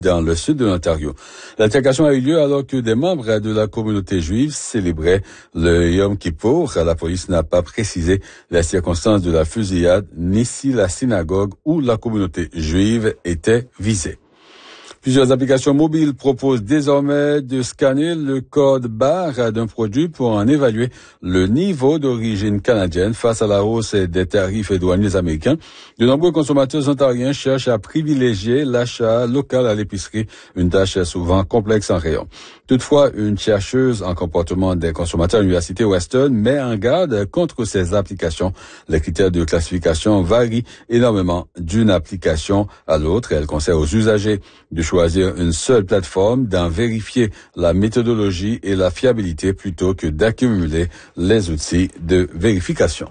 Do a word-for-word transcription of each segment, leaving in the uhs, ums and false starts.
dans le sud de l'Ontario. L'altercation a eu lieu alors que des membres de la communauté juive célébraient le Yom Kippour. La police n'a pas précisé les circonstances de la fusillade, ni si la synagogue ou la communauté juive était visée. Plusieurs applications mobiles proposent désormais de scanner le code barre d'un produit pour en évaluer le niveau d'origine canadienne face à la hausse des tarifs douaniers américains. De nombreux consommateurs ontariens cherchent à privilégier l'achat local à l'épicerie, une tâche souvent complexe en rayon. Toutefois, une chercheuse en comportement des consommateurs à l'Université Western met en garde contre ces applications. Les critères de classification varient énormément d'une application à l'autre. Elle conseille aux usagers de choisir une seule plateforme, d'en vérifier la méthodologie et la fiabilité plutôt que d'accumuler les outils de vérification.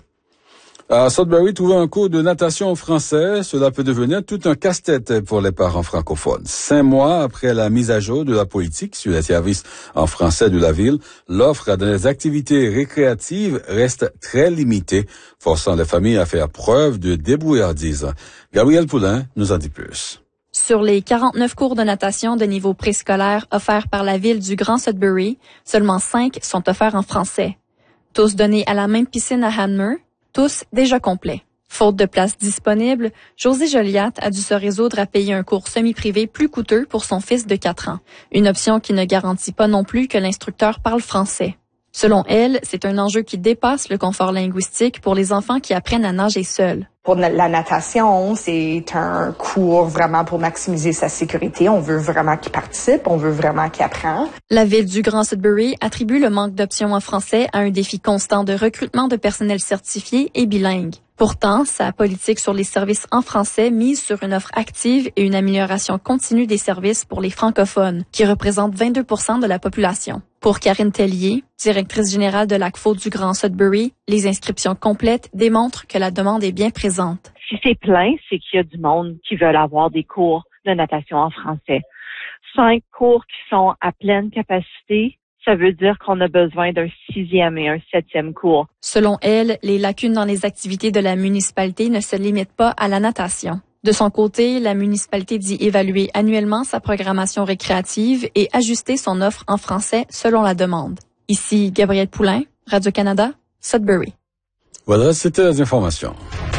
À Sudbury, trouver un cours de natation français, cela peut devenir tout un casse-tête pour les parents francophones. Cinq mois après la mise à jour de la politique sur les services en français de la ville, l'offre dans les activités récréatives reste très limitée, forçant les familles à faire preuve de débrouillardise. Gabriel Poulain nous en dit plus. Sur les quarante-neuf cours de natation de niveau préscolaire offerts par la ville du Grand Sudbury, seulement cinq sont offerts en français. Tous donnés à la même piscine à Hanmer, tous déjà complets. Faute de place disponible, José Joliat a dû se résoudre à payer un cours semi-privé plus coûteux pour son fils de quatre ans. Une option qui ne garantit pas non plus que l'instructeur parle français. Selon elle, c'est un enjeu qui dépasse le confort linguistique pour les enfants qui apprennent à nager seuls. Pour la natation, c'est un cours vraiment pour maximiser sa sécurité. On veut vraiment qu'il participe, on veut vraiment qu'il apprenne. La ville du Grand Sudbury attribue le manque d'options en français à un défi constant de recrutement de personnel certifié et bilingue. Pourtant, sa politique sur les services en français mise sur une offre active et une amélioration continue des services pour les francophones, qui représentent vingt-deux pour cent de la population. Pour Karine Tellier, directrice générale de l'A C F O du Grand Sudbury, les inscriptions complètes démontrent que la demande est bien présente. Si c'est plein, c'est qu'il y a du monde qui veut avoir des cours de natation en français. Cinq cours qui sont à pleine capacité, ça veut dire qu'on a besoin d'un sixième et un septième cours. Selon elle, les lacunes dans les activités de la municipalité ne se limitent pas à la natation. De son côté, la municipalité dit évaluer annuellement sa programmation récréative et ajuster son offre en français selon la demande. Ici, Gabriel Poulain, Radio-Canada, Sudbury. Voilà, c'était les informations.